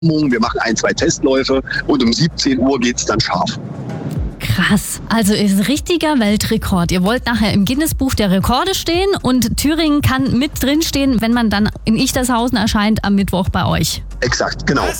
Wir machen 1, 2 Testläufe und um 17 Uhr geht's dann scharf. Krass, also ist richtiger Weltrekord. Ihr wollt nachher im Guinness-Buch der Rekorde stehen und Thüringen kann mit drin stehen, wenn man dann in Ichtershausen erscheint am Mittwoch bei euch. Exakt, genau.